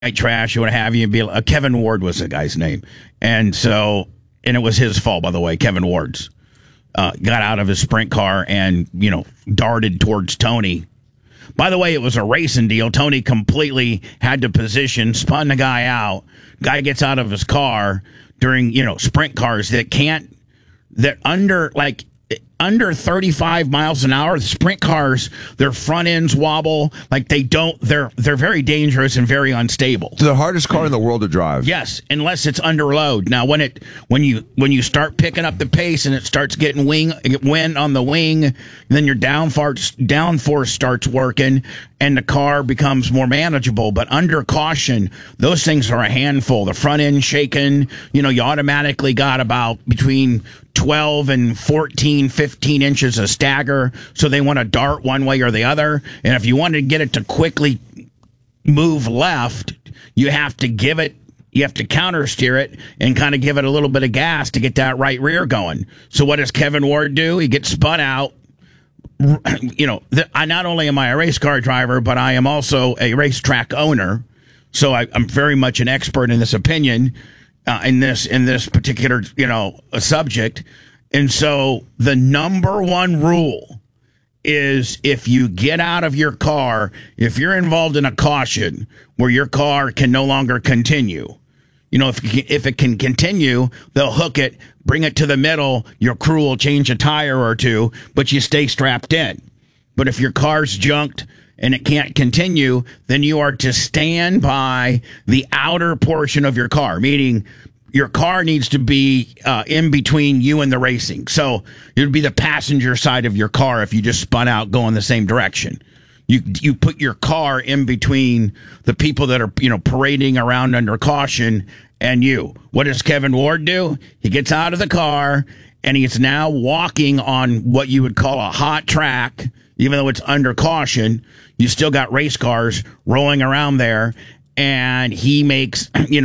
trash or what have you. Be Kevin Ward was the guy's name, and it was his fault, by the way. Kevin Ward's got out of his sprint car and darted towards Tony. By the way, it was a racing deal. Tony completely had to position, spun the guy out. Guy gets out of his car during sprint cars that under 35 miles an hour, the sprint cars, their front ends wobble. They're very dangerous and very unstable. It's the hardest car in the world to drive. Yes, unless it's under load. Now, when you start picking up the pace and it starts getting wind on the wing, then your downforce starts working and the car becomes more manageable. But under caution, those things are a handful. The front end shaking, you automatically got about between 12 and 14, 15 inches of stagger, so they want to dart one way or the other. And if you want to get it to quickly move left, you have to counter steer it and kind of give it a little bit of gas to get that right rear going. So what does Kevin Ward do? He gets spun out. I not only am I a race car driver, but I am also a racetrack owner. So I'm very much an expert in this opinion. In this particular subject. And so the number one rule is, if you get out of your car, if you're involved in a caution where your car can no longer continue, if it can continue, they'll hook it, bring it to the middle, your crew will change a tire or two, but you stay strapped in. But if your car's junked and it can't continue, then you are to stand by the outer portion of your car, meaning your car needs to be in between you and the racing. So it would be the passenger side of your car if you just spun out going the same direction. You put your car in between the people that are parading around under caution and you. What does Kevin Ward do? He gets out of the car and he's now walking on what you would call a hot track. Even though it's under caution, you still got race cars rolling around there, and he makes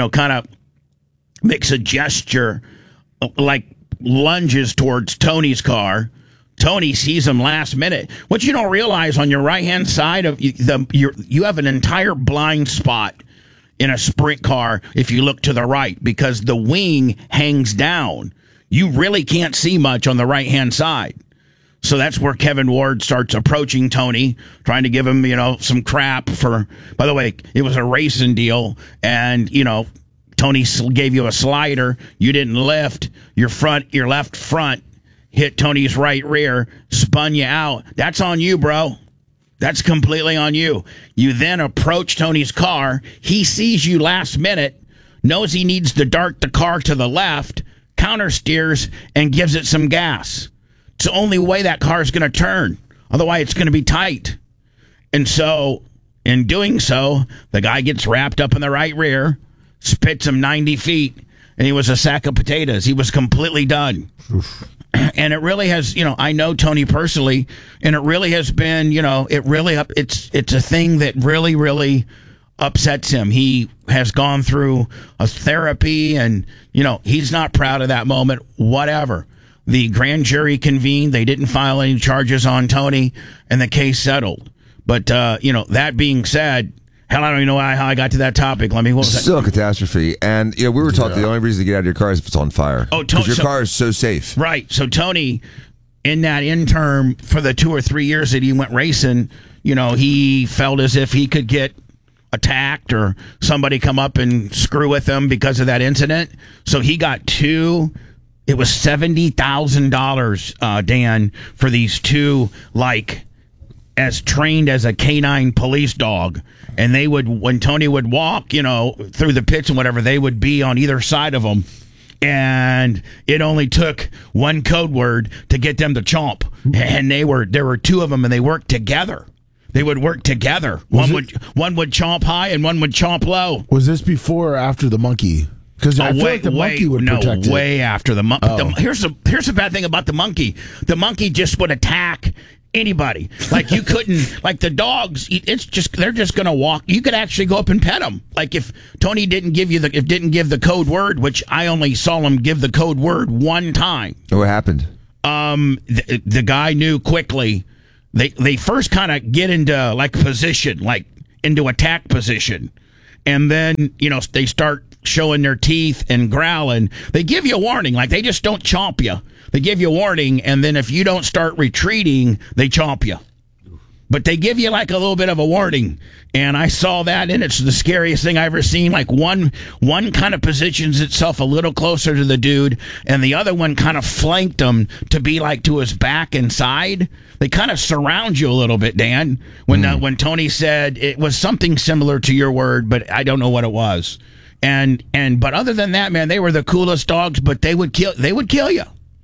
makes a gesture, like lunges towards Tony's car. Tony sees him last minute. What you don't realize, on your right-hand side of you have an entire blind spot in a sprint car if you look to the right, because the wing hangs down. You really can't see much on the right-hand side. So that's where Kevin Ward starts approaching Tony, trying to give him, some crap for, by the way, it was a racing deal, and, Tony gave you a slider, you didn't lift, your left front hit Tony's right rear, spun you out. That's on you, bro. That's completely on you. You then approach Tony's car. He sees you last minute, knows he needs to dart the car to the left, counter steers, and gives it some gas. It's the only way that car is going to turn. Otherwise, it's going to be tight. And so, in doing so, the guy gets wrapped up in the right rear, spits him 90 feet, and he was a sack of potatoes. He was completely done. Oof. And it really has, I know Tony personally, and it really has been, it's a thing that really, really upsets him. He has gone through a therapy, and, he's not proud of that moment, whatever. The grand jury convened. They didn't file any charges on Tony, and the case settled. But, that being said, hell, I don't even know how I got to that topic. What was that? Still a catastrophe. And, we were taught the only reason to get out of your car is if it's on fire. Oh, because your car is so safe. Right. So Tony, in that interim, for the 2 or 3 years that he went racing, he felt as if he could get attacked or somebody come up and screw with him because of that incident. So he got it was $70,000, Dan, for these two, as trained as a canine police dog. And they would, when Tony would walk, through the pits and whatever, they would be on either side of him. And it only took one code word to get them to chomp. And there were two of them, and they worked together. They would work together. One would chomp high and one would chomp low. Was this before or after the monkey? Because I feel like the monkey would protect it. Way after the monkey. Here's the bad thing about the monkey. The monkey just would attack anybody. You couldn't, the dogs, they're just going to walk. You could actually go up and pet them. If Tony didn't give the code word, which I only saw him give the code word one time. What happened? The guy knew quickly. They first kind of get into position, into attack position. and then, they start showing their teeth and growling. They give you a warning. Like, they just don't chomp you. They give you a warning, and then if you don't start retreating, they chomp you. But they give you like a little bit of a warning. And I saw that, and it's the scariest thing I've ever seen. Like one kind of positions itself a little closer to the dude, and the other one kind of flanked him to be like to his back and side. They kind of surround you a little bit, Dan. When Tony said it was something similar to your word, but I don't know what it was. But other than that, man, they were the coolest dogs. But they would kill you.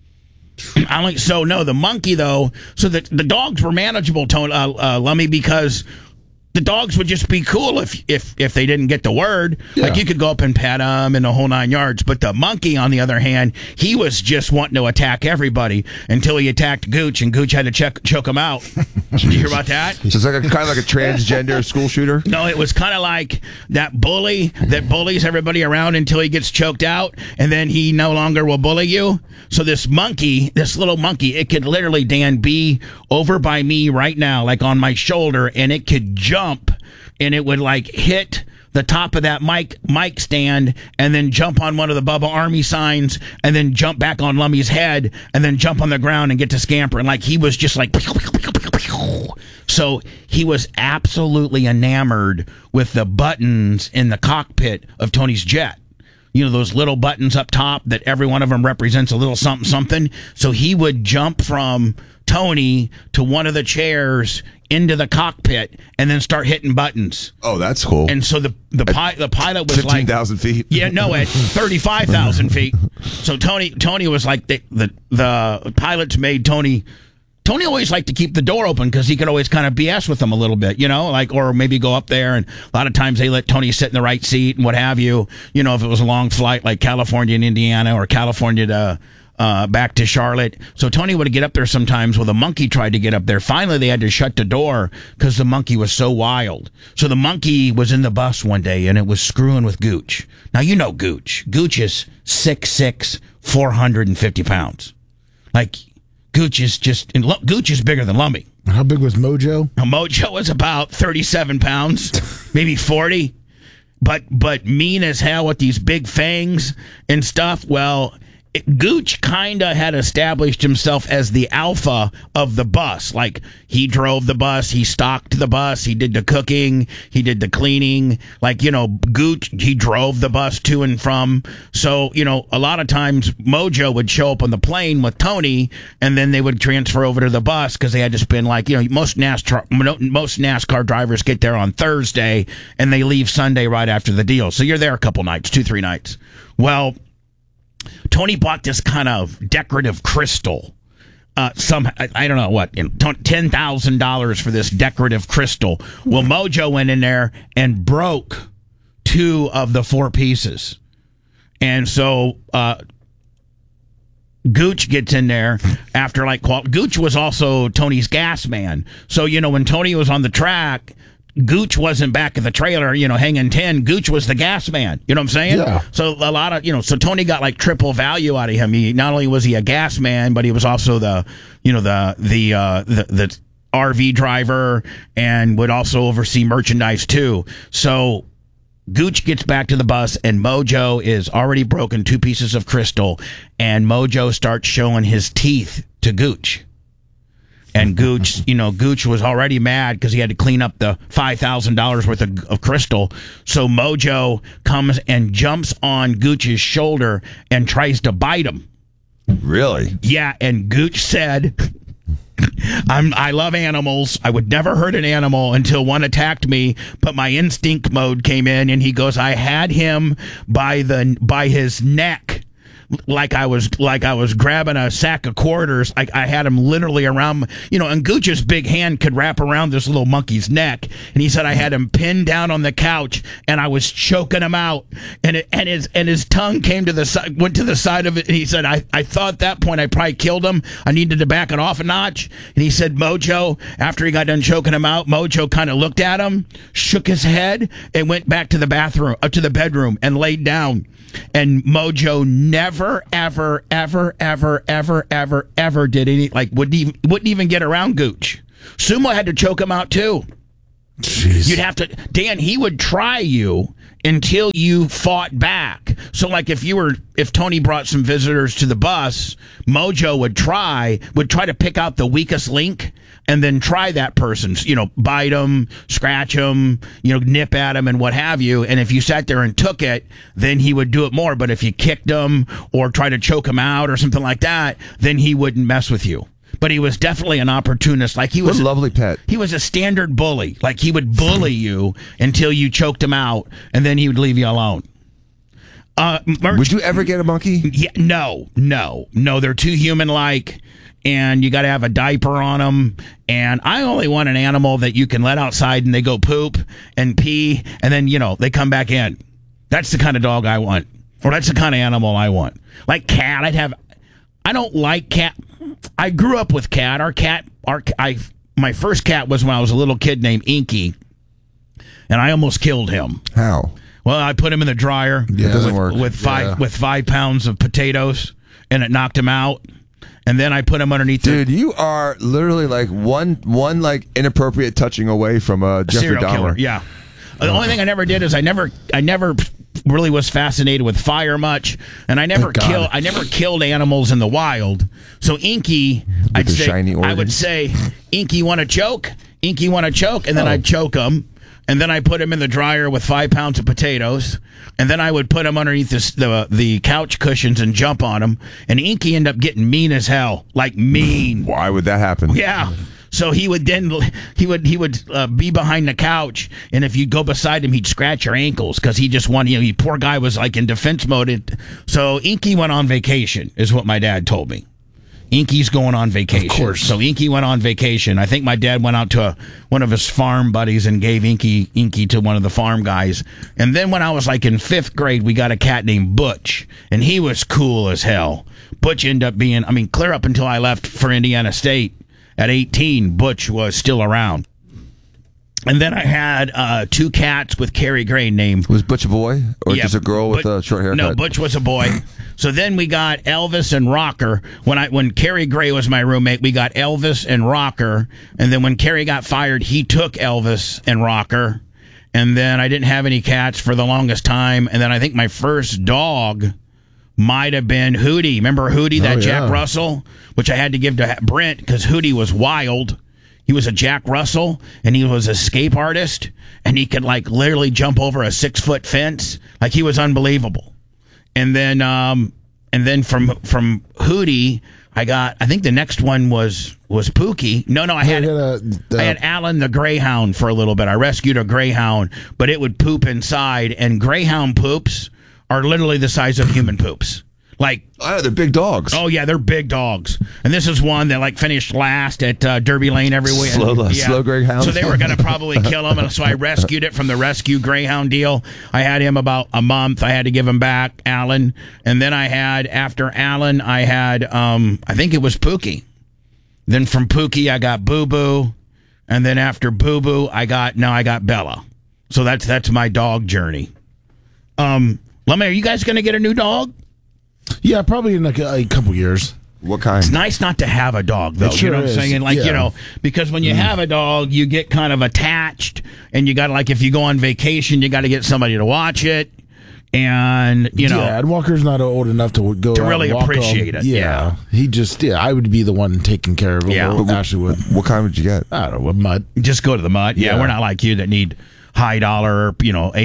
The monkey though. So the dogs were manageable, Lummy, because the dogs would just be cool if they didn't get the word. Yeah. Like, you could go up and pet them and the whole 9 yards. But the monkey, on the other hand, he was just wanting to attack everybody until he attacked Gooch, and Gooch had to choke him out. Did you hear about that? So it's like kind of like a transgender school shooter? No, it was kind of like that bully that bullies everybody around until he gets choked out, and then he no longer will bully you. So this little monkey, it could literally, Dan, be over by me right now, like on my shoulder, and it could jump, and it would like hit the top of that mic stand, and then jump on one of the Bubba Army signs, and then jump back on Lummy's head, and then jump on the ground and get to scampering. Like, he was just like, so he was absolutely enamored with the buttons in the cockpit of Tony's jet. Those little buttons up top that every one of them represents a little something, something. So he would jump from Tony to one of the chairs into the cockpit and then start hitting buttons. Oh, that's cool. And so the pilot was 15,000 feet. Yeah, no, at 35,000 feet. So Tony was like, the pilots made Tony always liked to keep the door open because he could always kind of BS with them a little bit, or maybe go up there, and a lot of times they let Tony sit in the right seat and what have you, if it was a long flight like California and Indiana, or California to back to Charlotte. So Tony would get up there sometimes. Well, the monkey tried to get up there. Finally, they had to shut the door because the monkey was so wild. So the monkey was in the bus one day, and it was screwing with Gooch. Now, Gooch. Gooch is 6'6", 450 pounds. Like, Gooch is bigger than Lummy. How big was Mojo? Mojo was about 37 pounds, maybe 40, but mean as hell with these big fangs and stuff. Well, Gooch kind of had established himself as the alpha of the bus. Like, he drove the bus, he stocked the bus, he did the cooking, he did the cleaning. Like, Gooch, he drove the bus to and from. So, a lot of times Mojo would show up on the plane with Tony, and then they would transfer over to the bus because they had to spend, like, most NASCAR drivers get there on Thursday and they leave Sunday right after the deal. So you're there a couple nights, 2-3 nights. Well, Tony bought this kind of decorative crystal. I don't know what, $10,000 for this decorative crystal. Well, Mojo went in there and broke 2 of the 4 pieces. And so Gooch gets in there after, like, Gooch was also Tony's gas man. So, when Tony was on the track, Gooch wasn't back at the trailer, hanging 10. Gooch was the gas man. You know what I'm saying? Yeah. So a lot of, so Tony got like triple value out of him. Not only was he a gas man, but he was also the RV driver, and would also oversee merchandise too. So Gooch gets back to the bus, and Mojo is already broken 2 pieces of crystal, and Mojo starts showing his teeth to Gooch. And Gooch, Gooch was already mad because he had to clean up the $5,000 worth of crystal. So Mojo comes and jumps on Gooch's shoulder and tries to bite him. Really? Yeah, and Gooch said, I love animals. I would never hurt an animal until one attacked me, but my instinct mode came in, and he goes, I had him by his neck. Like I was grabbing a sack of quarters. I had him literally around, and Gooch's big hand could wrap around this little monkey's neck. And he said I had him pinned down on the couch, and I was choking him out. And his tongue came to the side, went to the side of it. And he said, I thought at that point I probably killed him. I needed to back it off a notch. And he said, Mojo, after he got done choking him out, Mojo kind of looked at him, shook his head, and went back to the bathroom, up to the bedroom, and laid down. And Mojo never, ever, ever, ever, ever, ever, ever did any, wouldn't even get around Gooch. Sumo had to choke him out too. Jeez. You'd have to, Dan, he would try you until you fought back. So like if Tony brought some visitors to the bus, Mojo would try to pick out the weakest link and then try that person, bite them, scratch them, nip at them and what have you. And if you sat there and took it, then he would do it more. But if you kicked him or tried to choke him out or something like that, then he wouldn't mess with you. But he was definitely an opportunist. Like he was a lovely pet. He was a standard bully. Like he would bully you until you choked him out, and then he would leave you alone. Would you ever get a monkey? Yeah, no. They're too human-like, and you got to have a diaper on them. And I only want an animal that you can let outside and they go poop and pee, and then they come back in. That's the kind of dog I want, or that's the kind of animal I want. Like cat, I don't like cat. I grew up with cat. My first cat was when I was a little kid named Inky, and I almost killed him. How? Well, I put him in the dryer with 5 pounds of potatoes, and it knocked him out. And then I put him underneath. Dude, you are literally like one like inappropriate touching away from a Jeffrey Dahmer. Killer. Yeah. The only thing I never did is I never really was fascinated with fire much, and I never killed animals in the wild. So Inky, I would say, Inky want to choke, and then I'd choke him, and then I put him in the dryer with 5 pounds of potatoes, and then I would put him underneath the couch cushions and jump on him, and Inky ended up getting mean as hell, like mean. Why would that happen? Yeah. So he would be behind the couch, and if you go beside him, he'd scratch your ankles because he just wanted. Poor guy was like in defense mode. So Inky went on vacation, is what my dad told me. Inky's going on vacation. Of course. So Inky went on vacation. I think my dad went out to one of his farm buddies and gave Inky to one of the farm guys. And then when I was like in 5th grade, we got a cat named Butch, and he was cool as hell. Butch ended up being, clear up until I left for Indiana State. At 18, Butch was still around. And then I had 2 cats with Carrie Gray named. Was Butch a boy? Or just a girl with a short haircut? No, Butch was a boy. So then we got Elvis and Rocker. When Carrie Gray was my roommate, we got Elvis and Rocker. And then when Carrie got fired, he took Elvis and Rocker. And then I didn't have any cats for the longest time. And then I think my first dog might have been Hootie. Remember Hootie, that Jack Russell? Which I had to give to Brent because Hootie was wild. He was a Jack Russell, and he was an escape artist, and he could like literally jump over a 6-foot fence. Like he was unbelievable. And then from Hootie, I think the next one was Pookie. No, I had Alan the Greyhound for a little bit. I rescued a Greyhound, but it would poop inside, and Greyhound poops are literally the size of human poops. Like, they're big dogs. Oh yeah, they're big dogs. And this is one that like finished last at Derby Lane everywhere. Slow Greyhound. So they were going to probably kill him, and so I rescued it from the rescue Greyhound deal. I had him about a month. I had to give him back, Alan, and then after Alan, I had I think it was Pookie. Then from Pookie, I got Boo Boo, and then after Boo Boo, I got Bella. So that's my dog journey. Lummy, are you guys going to get a new dog? Yeah, probably in like a couple years. What kind? It's nice not to have a dog, though. Sure, you know what I'm saying? Like, because when you have a dog, you get kind of attached, and you got to, like, if you go on vacation, you got to get somebody to watch it. And, and Walker's not old enough to go to really appreciate it. Yeah. He just, I would be the one taking care of him. Yeah. Ashley would. What kind would you get? I don't know, a mutt. Just go to the mutt. Yeah, we're not like you that need high dollar,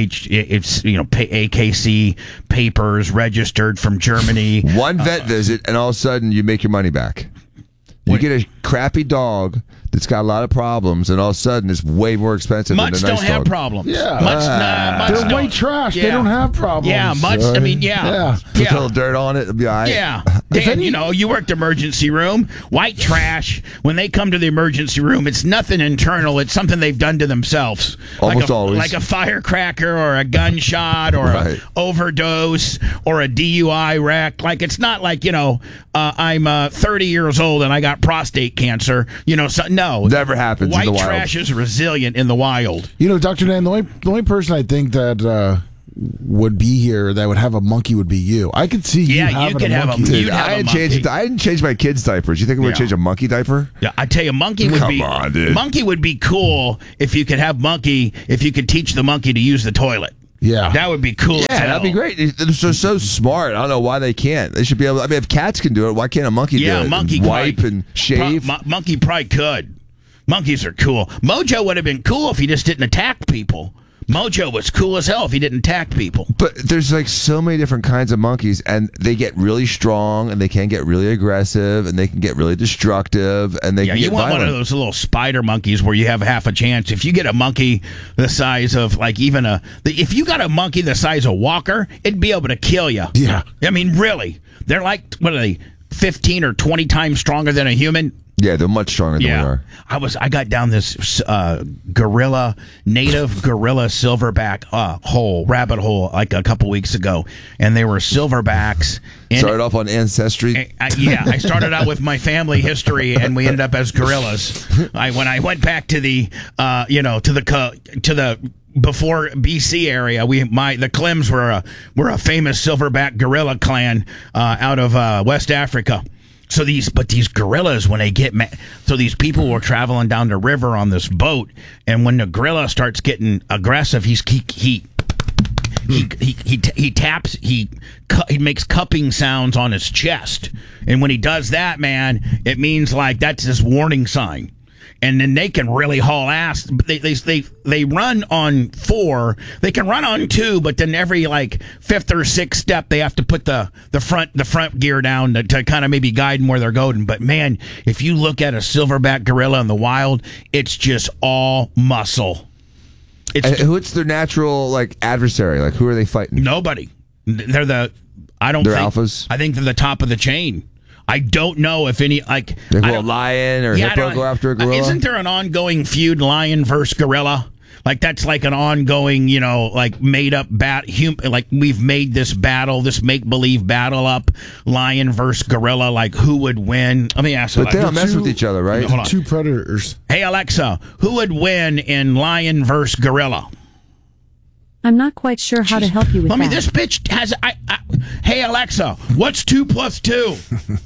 AKC papers registered from Germany. One vet visit, and all of a sudden you make your money back. You get a crappy dog that's got a lot of problems, and all of a sudden it's way more expensive than a nice dog. Mutts don't have problems. Yeah. Mutts they're white trash. Yeah. They don't have problems. Yeah, mutts, Put a little dirt on it, it'll be all right. Yeah. Dan, you worked emergency room. White trash, when they come to the emergency room, it's nothing internal. It's something they've done to themselves. Almost always. Like a firecracker or a gunshot or an overdose or a DUI wreck. Like, it's not like, I'm 30 years old and I got prostate cancer. No. Never happens in the wild. White trash is resilient in the wild. Dr. Dan, the only person I think that would be here that would have a monkey would be you. I could see you having a monkey. Dude, I didn't change my kids' diapers. You think I'm going to change a monkey diaper? Yeah, I tell you, monkey would be cool if you could have monkey, if you could teach the monkey to use the toilet. Yeah. That would be cool. Yeah, that'd be great. They're so smart. I don't know why they can't. They should be able. I mean, if cats can do it, why can't a monkey do it? Yeah, a monkey wipe and shave. Monkey probably could. Monkeys are cool. Mojo would have been cool if he just didn't attack people. Mojo was cool as hell if he didn't attack people. But there's like so many different kinds of monkeys, and they get really strong, and they can get really aggressive, and they can get really destructive, and they can you get want violent. one of those little spider monkeys where you have half a chance. If you get a monkey the size of like if you got a monkey the size of Walker, it'd be able to kill you. Yeah. I mean, really, they're like, what are they, 15 or 20 times stronger than a human? Yeah, they're much stronger than we are. I got down this native gorilla silverback rabbit hole like a couple weeks ago, and they were silverbacks. Started off on Ancestry. I started out with my family history, and we ended up as gorillas. When I went back to the before BC area, the Klims were a famous silverback gorilla clan out of West Africa. So these gorillas, when they get mad, so these people were traveling down the river on this boat, and when the gorilla starts getting aggressive, he makes cupping sounds on his chest, and when he does that, man, it means like that's his warning sign. And then they can really haul ass. They run on 4. They can run on 2, but then every like 5th or 6th step, they have to put the front gear down to kind of maybe guide them where they're going. But man, if you look at a silverback gorilla in the wild, it's just all muscle. Who's their natural like adversary? Like who are they fighting? Nobody. They're alphas. I think they're the top of the chain. I don't know if any a lion or hippo go after a gorilla. Isn't there an ongoing feud, lion versus gorilla? Like that's like an ongoing, like made up like we've made this battle, this make believe battle up, lion versus gorilla. Like who would win? Let me ask you. But they don't mess with each other, right? Hold on. Two predators. Hey Alexa, who would win in lion versus gorilla? I'm not quite sure how to help you with that. I mean, this bitch has. Hey Alexa, what's 2 + 2?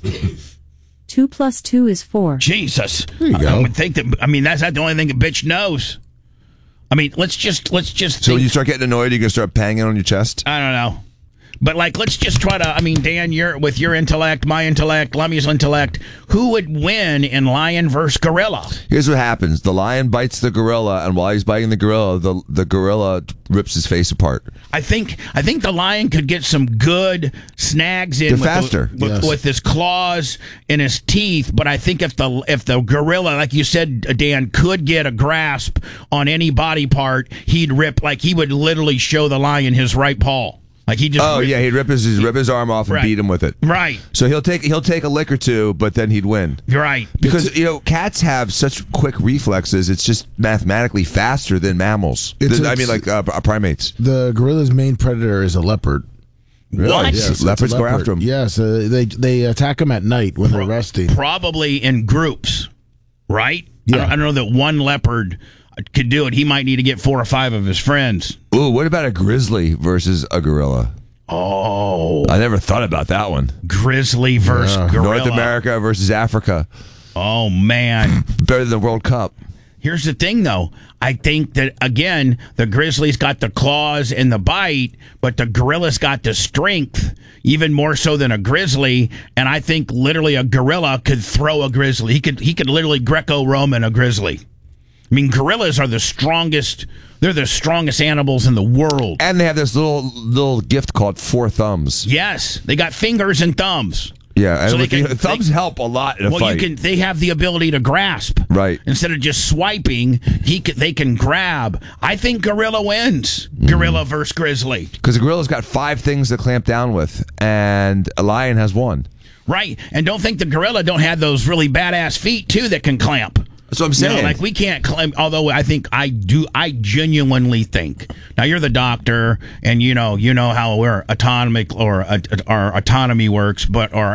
2 + 2 is 4. Jesus, there you go. I would think that. I mean, that's not the only thing a bitch knows. I mean, let's just. So when you start getting annoyed, you can start banging on your chest. I don't know. But like, let's just try to. I mean, Dan, you're with your intellect, my intellect, Lummy's intellect. Who would win in lion versus gorilla? Here's what happens: the lion bites the gorilla, and while he's biting the gorilla, the gorilla rips his face apart. I think the lion could get some good snags in with his claws and his teeth. But I think if the gorilla, like you said, Dan, could get a grasp on any body part, he'd rip. Like he would literally show the lion his right paw. Like he just he'd rip his arm off and beat him with it. Right. So he'll take a lick or two, but then he'd win. Right. Because cats have such quick reflexes. It's just mathematically faster than mammals. Primates. The gorilla's main predator is a leopard. Really? What? Yes, leopards go after them. Yes, they attack them at night when they're resting. Probably in groups, right? Yeah. I don't know that one leopard could do it. He might need to get 4 or 5 of his friends. Ooh, what about a grizzly versus a gorilla? Oh, I never thought about that one. Grizzly versus gorilla. North America versus Africa. Oh man, better than the World Cup. Here's the thing, though. I think that, again, the grizzly's got the claws and the bite, but the gorilla's got the strength, even more so than a grizzly. And I think literally a gorilla could throw a grizzly. He could literally Greco-Roman a grizzly. I mean, gorillas are the strongest. They're the strongest animals in the world. And they have this little gift called 4 thumbs. Yes, they got fingers and thumbs. Yeah, and thumbs help a lot in a fight. They have the ability to grasp. Right. Instead of just swiping, they can grab. I think gorilla wins. Gorilla versus grizzly. Because a gorilla's got 5 things to clamp down with, and a lion has 1. Right, and don't think the gorilla don't have those really badass feet too that can clamp. That's what I'm saying. Like we can't claim, although I think I genuinely think. Now you're the doctor, and you know how our autonomy works, but our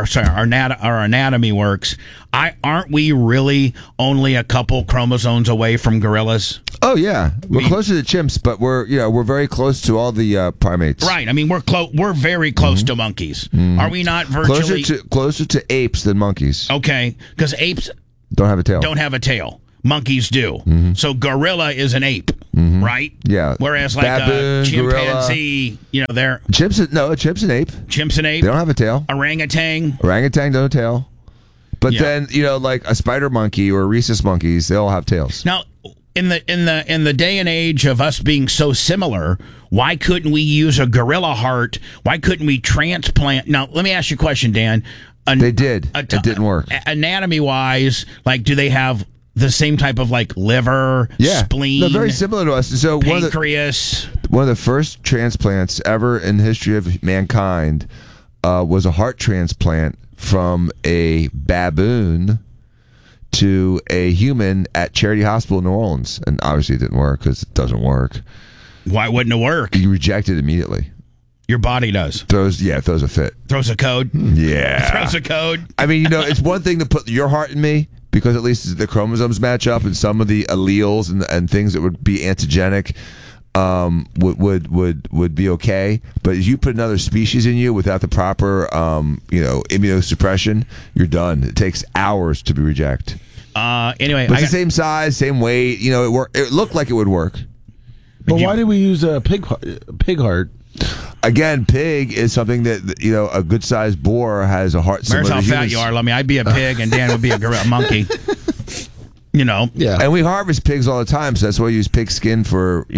anatomy works. Aren't we really only a couple chromosomes away from gorillas? Oh yeah, we're closer to chimps, but we're very close to all the primates. Right. I mean, we're very close to monkeys. Are we not virtually closer to apes than monkeys? Okay, because apes don't have a tail. Don't have a tail. monkeys do. So gorilla is an ape, right? Yeah. Whereas like Baboon, a chimpanzee, they're a chimp's an ape. chimp's an ape. They don't have a tail. Orangutan. Orangutan don't have a tail. But Yeah. then, like a spider monkey or rhesus monkeys, they all have tails. Now, in the day and age of us being so similar, why couldn't we use a gorilla heart? Why couldn't we transplant? Now, let me ask you a question, Dan. They did. It didn't work. Anatomy wise, like, do they have the same type of like liver, spleen, No, very similar to us. So pancreas? one of the first transplants ever in the history of mankind was a heart transplant from a baboon to a human at Charity Hospital in New Orleans. And obviously it didn't work because it doesn't work. Why wouldn't it work? You reject it immediately. Your body does. Throws a fit. Throws a code. Yeah. Throws a code. I mean, it's one thing to put your heart in me because at least the chromosomes match up and some of the alleles and things that would be antigenic would be okay. But if you put another species in you without the proper immunosuppression, you're done. It takes hours to be rejected. Anyway, But it's the same size, same weight. It looked like it would work. But why did we use a pig heart? Again, pig is something that a good sized boar has a heart similar Where's to how fat humans. you are? Let me. I'd be a pig, and Dan would be a gorilla, monkey. Yeah. And we harvest pigs all the time, so that's why we use pig skin for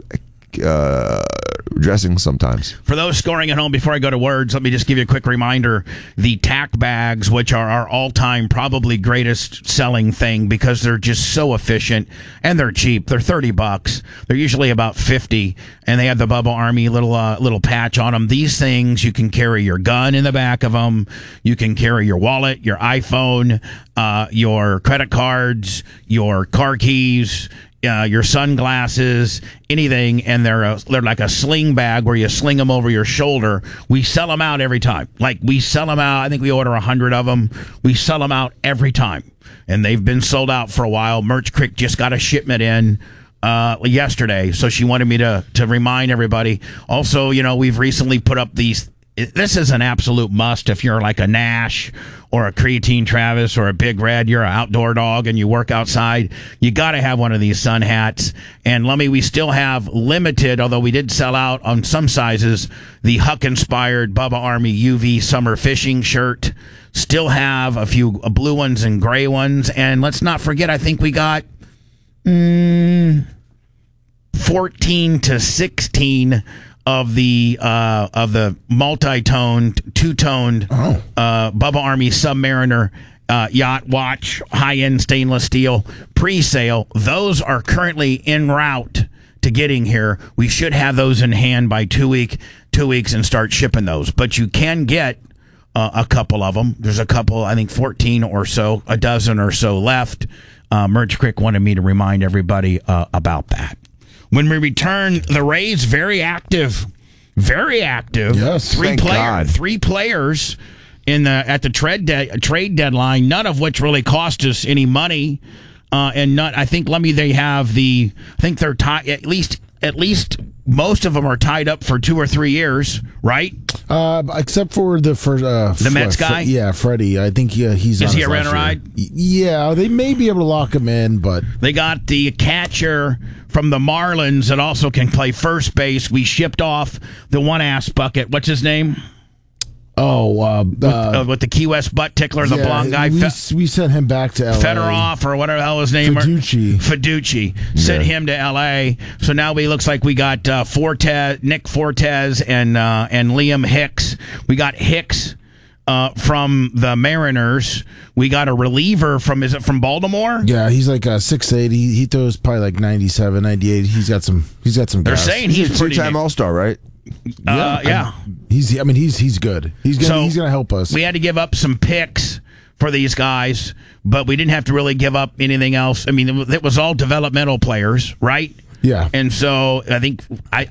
dressing sometimes. For those scoring at home, before I go to words, let me just give you a quick reminder. The tack bags, which are our all-time probably greatest selling thing because they're just so efficient and they're cheap. They're $30. They're usually about 50, and they have the Bubba Army little patch on them. These things, you can carry your gun in the back of them. You can carry your wallet, your iPhone, your credit cards, your car keys, your sunglasses, anything, and they're like a sling bag where you sling them over your shoulder. We sell them out every time. Like, we sell them out. I think we order 100 of them. We sell them out every time, and they've been sold out for a while. Merch Creek just got a shipment in yesterday, so she wanted me to remind everybody. Also, we've recently put up these. This is an absolute must if you're like a Nash or a Creatine Travis or a Big Red. You're an outdoor dog and you work outside. You got to have one of these sun hats. And we still have limited, although we did sell out on some sizes, the Huck-inspired Bubba Army UV summer fishing shirt. Still have a few blue ones and gray ones. And let's not forget, I think we got 14 to 16 of the multi-toned, two-toned Bubba Army Submariner yacht watch, high-end stainless steel pre-sale. Those are currently en route to getting here. We should have those in hand by 2 weeks and start shipping those. But you can get a couple of them. There's a couple, I think 14 or so, a dozen or so left. Merch Creek wanted me to remind everybody about that. When we return, the Rays very active. Yes, thank God. 3 players at the trade deadline, none of which really cost us any money. And I think they have I think they're tied at least most of them are tied up for 2 or 3 years, right? Except for the Mets guy? Yeah, Freddie. I think he's. Is on he his a last rent-a-ride? year. Yeah, they may be able to lock him in, but They got the catcher from the Marlins that also can play first base. We shipped off the one-ass bucket. What's his name? With the Key West butt tickler, the blonde guy. We sent him back to L.A. Fedorov or whatever the hell his name Fiducci. Sent him to L.A. So now we looks like we got Nick Fortes and Liam Hicks. We got Hicks from the Mariners. We got a reliever from Baltimore? Yeah, he's like 6'8". He throws probably like 97, 98. He's got some They're gas. saying he's a pretty two-time All-Star, right? Yeah. He's good. He's gonna help us. We had to give up some picks for these guys, but we didn't have to really give up anything else. I mean, it was all developmental players, right? Yeah. And so I think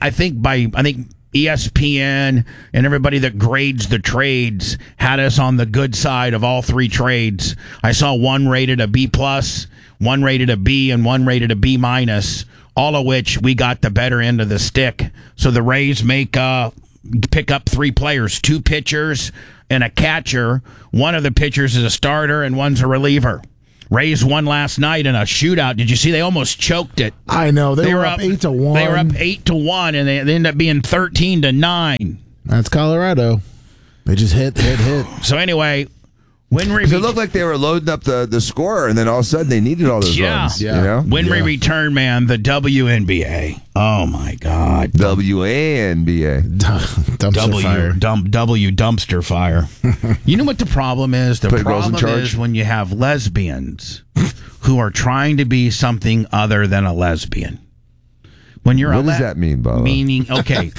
ESPN and everybody that grades the trades had us on the good side of all 3 trades. I saw one rated a B+, one rated a B, and one rated a B-, all of which we got the better end of the stick. So the Rays pick up 3 players, 2 pitchers and a catcher. One of the pitchers is a starter and one's a reliever. Rays won last night in a shootout. Did you see? They almost choked it. I know. They were up 8-1. They were up 8-1, and they ended up being 13-9. That's Colorado. They just hit. So anyway, when it looked like they were loading up the scorer, and then all of a sudden they needed all those runs. Yeah. You know? When we return, man, the WNBA. Oh my God. WNBA. Dumpster fire. Dumpster fire. You know what the problem is? The Put girls in problem charge? is when you have lesbians who are trying to be something other than a lesbian. When you're what does that mean, Bubba? Meaning, okay.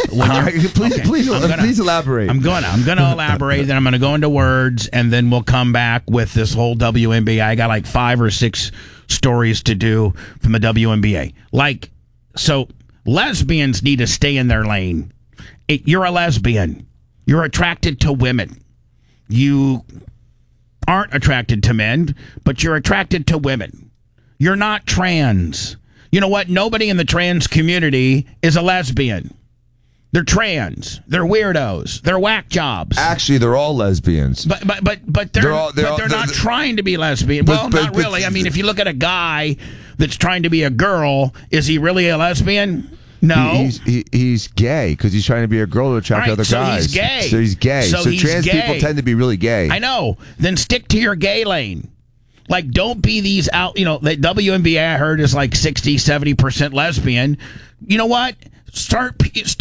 Please elaborate. I'm gonna elaborate. Then I'm gonna go into words, and then we'll come back with this whole WNBA. I got like 5 or 6 stories to do from the WNBA. So lesbians need to stay in their lane. You're a lesbian. You're attracted to women. You aren't attracted to men, but you're attracted to women. You're not trans. You know what? Nobody in the trans community is a lesbian. They're trans. They're weirdos. They're whack jobs. Actually, they're all lesbians. But they're not trying to be lesbian. Well, not really. I mean, if you look at a guy that's trying to be a girl, is he really a lesbian? No. He's gay because he's trying to be a girl to attract other guys. He's gay. So he's gay. So trans people tend to be really gay. I know. Then stick to your gay lane. Like, don't be these out, the WNBA I heard is like 60-70% lesbian. You know what? Start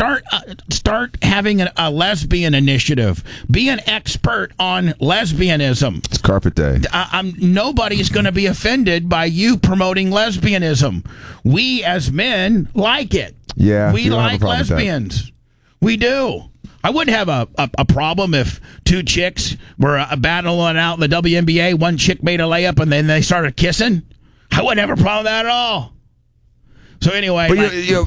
having a lesbian initiative. Be an expert on lesbianism. It's carpet day. Nobody's going to be offended by you promoting lesbianism. We as men like it. Yeah, we like lesbians. We do. I wouldn't have a problem if 2 chicks were battling out in the WNBA. One chick made a layup and then they started kissing. I wouldn't have a problem with that at all. So anyway, but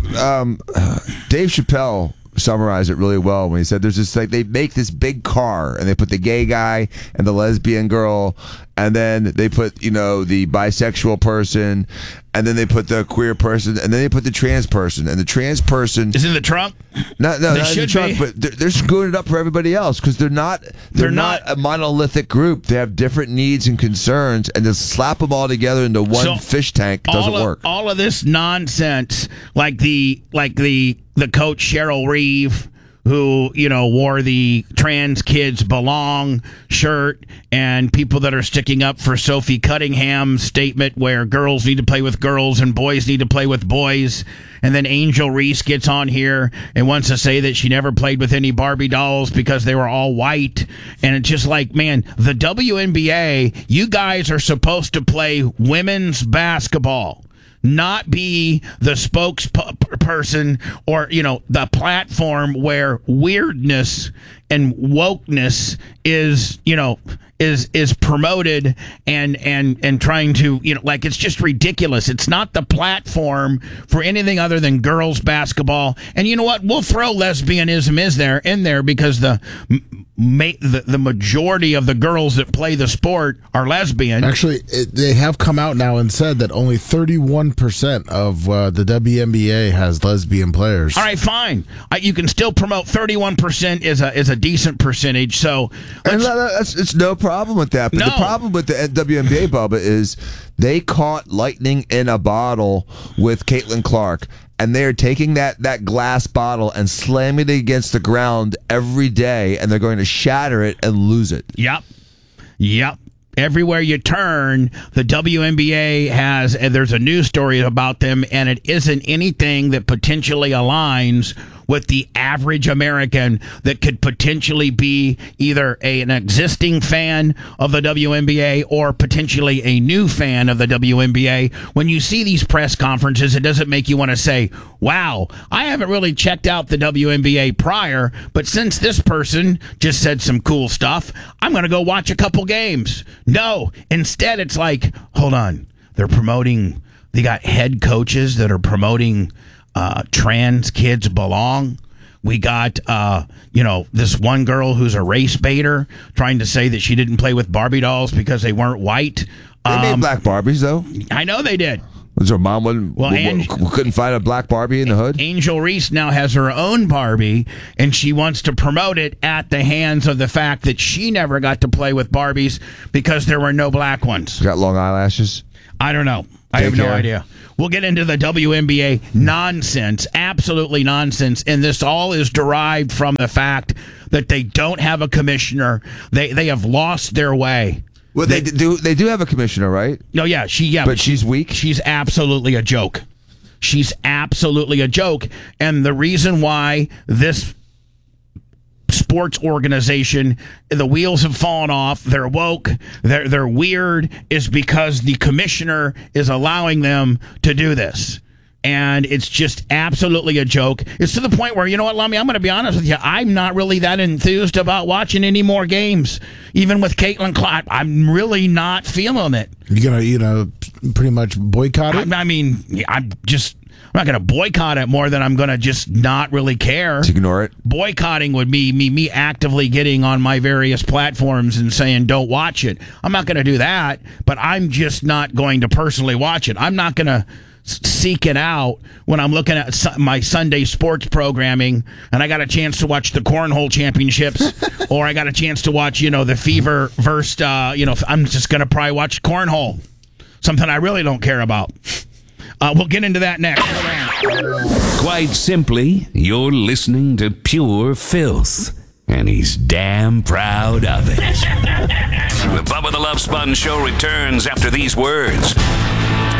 Dave Chappelle summarized it really well when he said there's this they make this big car and they put the gay guy and the lesbian girl and then they put the bisexual person and then they put the queer person and then they put the trans person and the trans person is in the trunk. Not in the trunk, but they're screwing it up for everybody else because they're not a monolithic group. They have different needs and concerns, and to slap them all together into one fish tank doesn't work. All of this nonsense, like the coach Cheryl Reeve, who wore the Trans Kids Belong shirt, and people that are sticking up for Sophie Cunningham's statement where girls need to play with girls and boys need to play with boys. And then Angel Reese gets on here and wants to say that she never played with any Barbie dolls because they were all white. And it's just like, man, the WNBA, you guys are supposed to play women's basketball, not be the spokesperson or the platform where weirdness and wokeness is promoted and trying to it's just ridiculous. It's not the platform for anything other than girls basketball. And you know what? We'll throw lesbianism in there because the majority of the girls that play the sport are lesbian. Actually, they have come out now and said that only 31% of the WNBA has lesbian players. All right, fine. You can still promote 31% is a decent percentage. So it's no problem with that. But the problem with the WNBA, Bubba, is they caught lightning in a bottle with Caitlin Clark. And they are taking that glass bottle and slamming it against the ground every day, and they're going to shatter it and lose it. Yep. Everywhere you turn, the WNBA and there's a news story about them, and it isn't anything that potentially aligns with the average American that could potentially be either an existing fan of the WNBA or potentially a new fan of the WNBA. When you see these press conferences, it doesn't make you want to say, wow, I haven't really checked out the WNBA prior, but since this person just said some cool stuff, I'm going to go watch a couple games. No, instead it's like, hold on, they got head coaches that are promoting Trans Kids Belong. We got, this one girl who's a race baiter trying to say that she didn't play with Barbie dolls because they weren't white. They made black Barbies, though. I know they did. Was her mom couldn't find a black Barbie in the hood? Angel Reese now has her own Barbie, and she wants to promote it at the hands of the fact that she never got to play with Barbies because there were no black ones. Got long eyelashes? I don't know. I have no idea. We'll get into the WNBA nonsense, absolutely nonsense, and this all is derived from the fact that they don't have a commissioner. They have lost their way. Well, they do have a commissioner, right? No, yeah, but she's weak. She's absolutely a joke. She's absolutely a joke, and the reason why this sports organization, the wheels have fallen off, they're woke, they're weird, is because the commissioner is allowing them to do this. And it's just absolutely a joke. It's to the point where, you know what, Lummy, I'm going to be honest with you, I'm not really that enthused about watching any more games. Even with Caitlin Clark, I'm really not feeling it. You're going to, pretty much boycott it? I'm not going to boycott it more than I'm going to just not really care. To ignore it? Boycotting would be me actively getting on my various platforms and saying, don't watch it. I'm not going to do that, but I'm just not going to personally watch it. I'm not going to seek it out when I'm looking at my Sunday sports programming and I got a chance to watch the Cornhole Championships or I got a chance to watch, the Fever versus, I'm just going to probably watch Cornhole. Something I really don't care about. We'll get into that next. Quite simply, you're listening to pure filth, and he's damn proud of it. The Bubba the Love Sponge Show returns after these words.